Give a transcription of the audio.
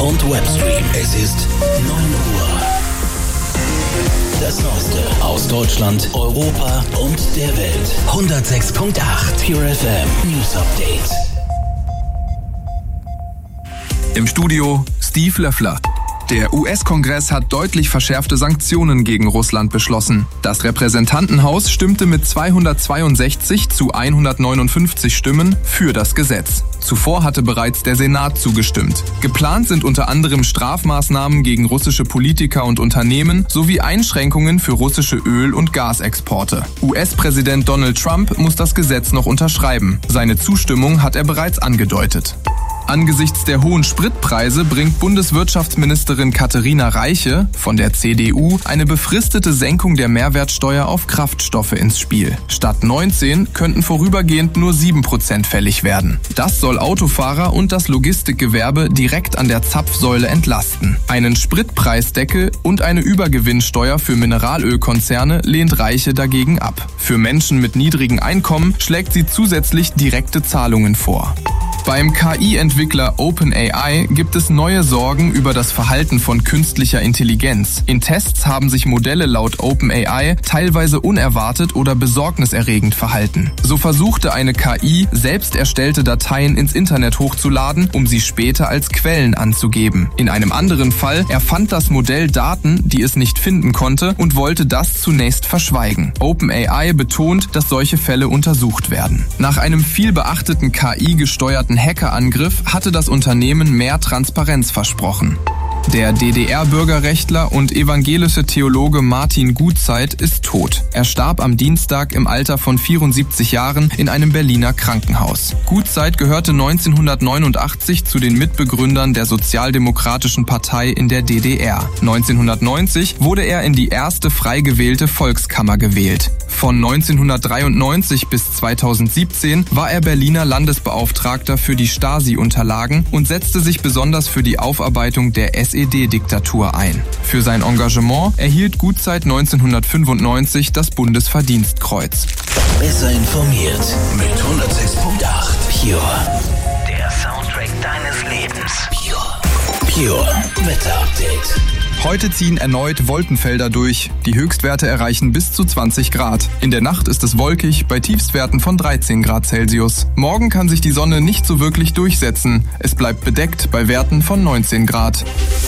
und Webstream. Es ist 9 Uhr. Das Neueste aus Deutschland, Europa und der Welt. 106.8 Pure FM News Update. Im Studio Steve Löffler. Der US-Kongress hat deutlich verschärfte Sanktionen gegen Russland beschlossen. Das Repräsentantenhaus stimmte mit 262 zu 159 Stimmen für das Gesetz. Zuvor hatte bereits der Senat zugestimmt. Geplant sind unter anderem Strafmaßnahmen gegen russische Politiker und Unternehmen sowie Einschränkungen für russische Öl- und Gasexporte. US-Präsident Donald Trump muss das Gesetz noch unterschreiben. Seine Zustimmung hat er bereits angedeutet. Angesichts der hohen Spritpreise bringt Bundeswirtschaftsministerin Katharina Reiche von der CDU eine befristete Senkung der Mehrwertsteuer auf Kraftstoffe ins Spiel. Statt 19 könnten vorübergehend nur 7% fällig werden. Das soll Autofahrer und das Logistikgewerbe direkt an der Zapfsäule entlasten. Einen Spritpreisdeckel und eine Übergewinnsteuer für Mineralölkonzerne lehnt Reiche dagegen ab. Für Menschen mit niedrigen Einkommen schlägt sie zusätzlich direkte Zahlungen vor. Beim KI-Entwickler OpenAI gibt es neue Sorgen über das Verhalten von künstlicher Intelligenz. In Tests haben sich Modelle laut OpenAI teilweise unerwartet oder besorgniserregend verhalten. So versuchte eine KI, selbst erstellte Dateien ins Internet hochzuladen, um sie später als Quellen anzugeben. In einem anderen Fall erfand das Modell Daten, die es nicht finden konnte, und wollte das zunächst verschweigen. OpenAI betont, dass solche Fälle untersucht werden. Nach einem viel beachteten KI-gesteuerten Hackerangriff hatte das Unternehmen mehr Transparenz versprochen. Der DDR-Bürgerrechtler und evangelische Theologe Martin Gutzeit ist tot. Er starb am Dienstag im Alter von 74 Jahren in einem Berliner Krankenhaus. Gutzeit gehörte 1989 zu den Mitbegründern der Sozialdemokratischen Partei in der DDR. 1990 wurde er in die erste frei gewählte Volkskammer gewählt. Von 1993 bis 2017 war er Berliner Landesbeauftragter für die Stasi-Unterlagen und setzte sich besonders für die Aufarbeitung der SED-Diktatur ein. Für sein Engagement erhielt Gutzeit 1995 das Bundesverdienstkreuz. Besser informiert mit 106.8 Pure. Der Soundtrack deines Lebens. Pure Wetter Update. Heute ziehen erneut Wolkenfelder durch. Die Höchstwerte erreichen bis zu 20 Grad. In der Nacht ist es wolkig, bei Tiefstwerten von 13 Grad Celsius. Morgen kann sich die Sonne nicht so wirklich durchsetzen. Es bleibt bedeckt bei Werten von 19 Grad.